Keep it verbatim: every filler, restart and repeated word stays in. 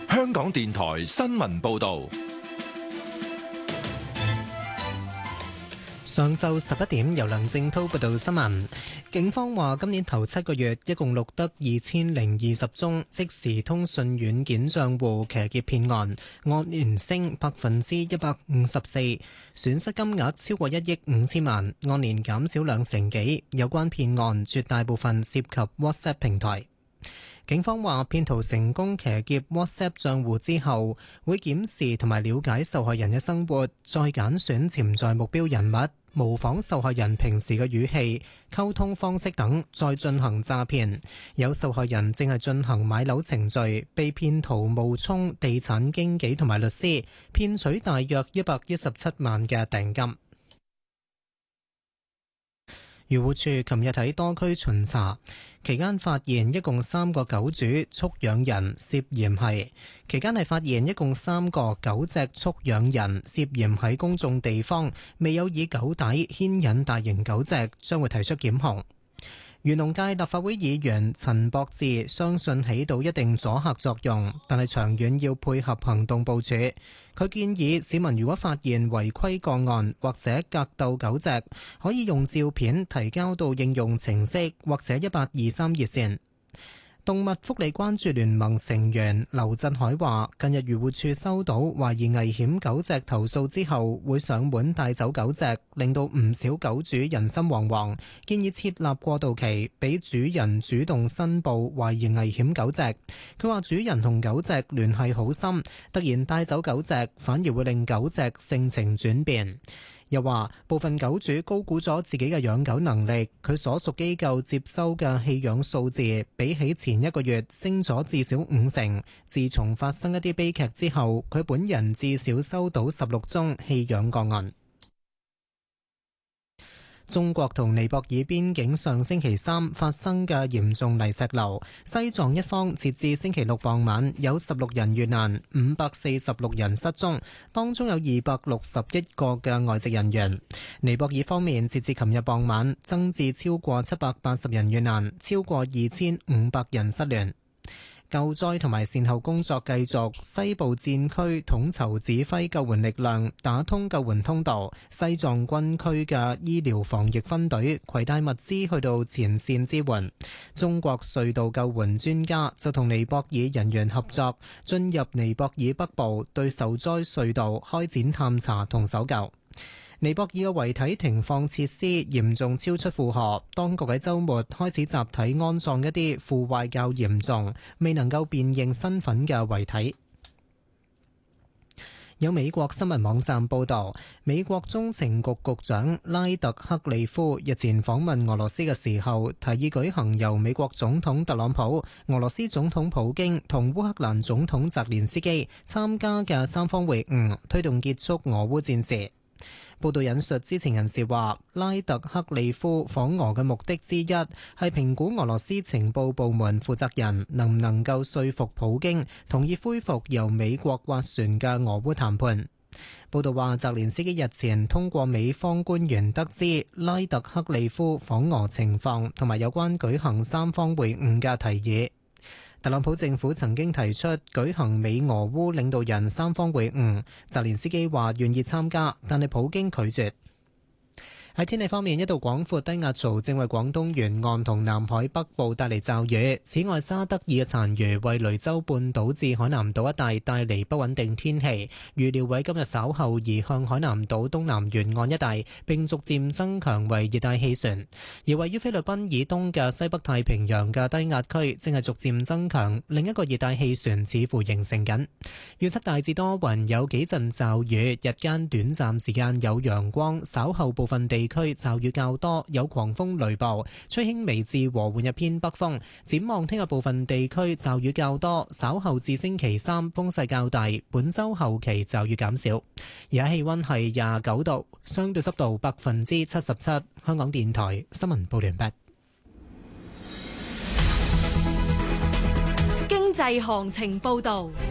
香港電台新聞報道。 上晝十一點，由梁正滔報道新聞。警方話，今年頭七個月，一共錄得二千零二十宗即時通訊軟件帳戶騎劫騙案，按年升百分之一百五十四，損失金額超過一億五千萬，按年減少兩成幾。有關騙案絕大部分涉及 WhatsApp 平台。警方話，騙徒成功騎劫 WhatsApp 帳戶之後，會檢視同埋了解受害人嘅生活，再揀選潛在目標人物，模仿受害人平時嘅語氣、溝通方式等，再進行詐騙。有受害人正係進行買樓程序，被騙徒冒充地產經紀同埋律師，騙取大約一百一十七萬嘅訂金。漁護署琴日喺多區巡查期間，發現一共三個狗主畜養人涉嫌係期間係發現一共三個狗隻畜養人涉嫌喺公眾地方未有以狗帶牽引大型狗隻，將會提出檢控。漁農界立法會議員陳博志相信起到一定阻嚇作用，但係長遠要配合行動部署。佢建議市民如果發現違規個案或者格鬥狗隻，可以用照片提交到應用程式或者一八二三熱線。動物福利關注聯盟成員劉振海話，近日漁護署收到懷疑危險狗隻投訴之後，會上門帶走狗隻，令到唔少狗主人心惶惶。建議設立過渡期，俾主人主動申報懷疑危險狗隻。佢話主人同狗隻聯繫好深，突然帶走狗隻，反而會令狗隻性情轉變。又話部分狗主高估咗自己嘅養狗能力，佢所屬機構接收嘅棄養數字比起前一個月升咗至少五成。自從發生一啲悲劇之後，佢本人至少收到十六宗棄養個案。中國同尼泊爾邊境上星期三發生嘅嚴重泥石流，西藏一方截至星期六傍晚有十六人遇難，五百四十六人失蹤，當中有二百六十一個嘅外籍人員。尼泊爾方面截至琴日傍晚增至超過七百八十人遇難，超過二千五百人失聯。救災同埋善後工作繼續，西部戰區統籌指揮救援力量打通救援通道，西藏軍區嘅醫療防疫分隊攜帶物資去到前線支援。中國隧道救援專家就同尼泊爾人員合作，進入尼泊爾北部對受災隧道開展探查同搜救。尼泊爾嘅遺體停放設施嚴重超出負荷，當局喺週末開始集體安葬一啲腐壞較嚴重、未能夠辨認身份嘅遺體。有美國新聞網站報導，美國中情局局長拉特克利夫日前訪問俄羅斯嘅時候，提議舉行由美國總統特朗普、俄羅斯總統普京同烏克蘭總統澤連斯基參加嘅三方會晤，推動結束俄烏戰事。報道引述知情人士話，拉特克利夫訪俄嘅目的之一係評估俄羅斯情報部門負責人能唔能夠說服普京同意恢復由美國斡旋嘅俄烏談判。報道話，澤連斯基日前通過美方官員得知拉特克利夫訪俄情況同埋有關舉行三方會晤嘅提議。特朗普政府曾經提出舉行美俄烏領導人三方會晤，澤連斯基話願意參加，但係普京拒絕。喺天氣方面，一道廣闊低壓槽正為廣東沿岸同南海北部帶嚟驟雨。此外，沙德爾嘅殘餘為雷州半島至海南島一帶帶嚟不穩定天氣。預料喺今日稍後移向海南島東南沿岸一帶，並逐漸增強為熱帶氣旋。而位於菲律賓以東嘅西北太平洋嘅低壓區正係逐漸增強，另一個熱帶氣旋似乎形成緊。預測大致多雲，有幾陣驟雨，日間短暫時間有陽光，稍後部分地區驟雨較多，有狂風雷暴，吹輕微至和緩一偏北風。展望聽日部分地區驟雨較多，稍後至星期三風勢較大，本週後期驟雨減少。而家氣溫係廿九度，相對濕度百分之七十七。香港電台新聞報完畢。 經濟行情報道。